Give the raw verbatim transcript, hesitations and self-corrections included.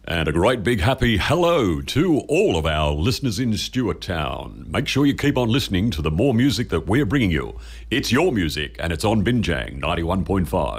And a great big happy hello to all of our listeners in Stuart Town. Make sure you keep on listening to the more music that we're bringing you. It's your music and it's on Binjang ninety-one point five.